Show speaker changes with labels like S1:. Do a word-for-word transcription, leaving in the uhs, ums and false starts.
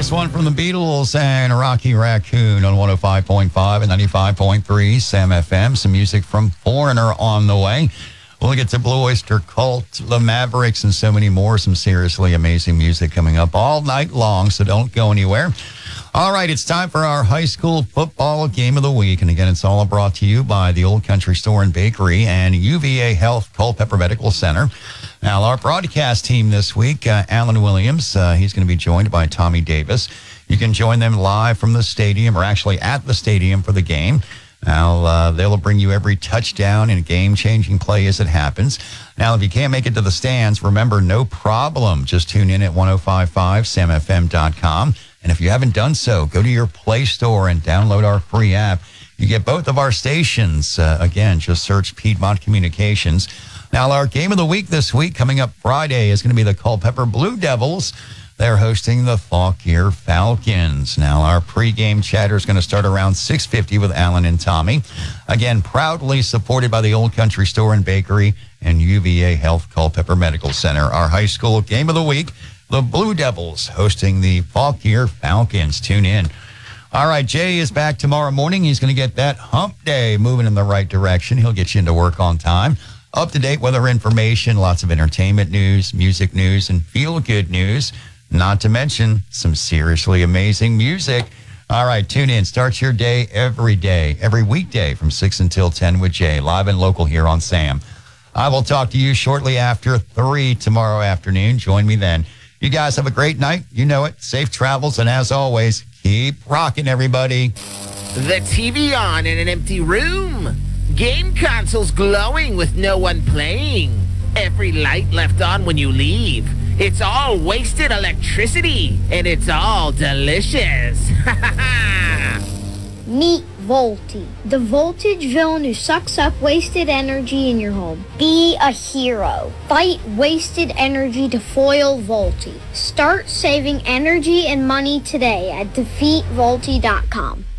S1: Here's one from the Beatles and Rocky Raccoon on one oh five point five and ninety-five point three Sam F M. Some music from Foreigner on the way. We'll get to Blue Oyster Cult, the Mavericks, and so many more. Some seriously amazing music coming up all night long, so don't go anywhere. All right, it's time for our high school football game of the week. And again, it's all brought to you by the Old Country Store and Bakery and U V A Health Culpeper Medical Center. Now, our broadcast team this week, uh, Alan Williams, uh, he's going to be joined by Tommy Davis. You can join them live from the stadium, or actually at the stadium for the game. Now, uh, they'll bring you every touchdown and game-changing play as it happens. Now, if you can't make it to the stands, remember, no problem. Just tune in at ten fifty-five sam f m dot com. And if you haven't done so, go to your Play Store and download our free app. You get both of our stations. Uh, again, just search Piedmont Communications. Now, our game of the week this week, coming up Friday, is going to be the Culpeper Blue Devils. They're hosting the Fauquier Falcons. Now, our pregame chatter is going to start around six fifty with Alan and Tommy. Again, proudly supported by the Old Country Store and Bakery and U V A Health Culpeper Medical Center. Our high school game of the week, the Blue Devils hosting the Fauquier Falcons. Tune in. All right, Jay is back tomorrow morning. He's going to get that hump day moving in the right direction. He'll get you into work on time. Up-to-date weather information, lots of entertainment news, music news, and feel-good news. Not to mention some seriously amazing music. All right, tune in. Start your day every day, every weekday from six until ten with Jay, live and local here on Sam. I will talk to you shortly after three tomorrow afternoon. Join me then. You guys have a great night. You know it. Safe travels. And as always, keep rocking, everybody.
S2: The T V on in an empty room. Game consoles glowing with no one playing. Every light left on when you leave. It's all wasted electricity, and it's all delicious.
S3: Meet Volti, the voltage villain who sucks up wasted energy in your home. Be a hero. Fight wasted energy to foil Volti. Start saving energy and money today at defeat volti dot com.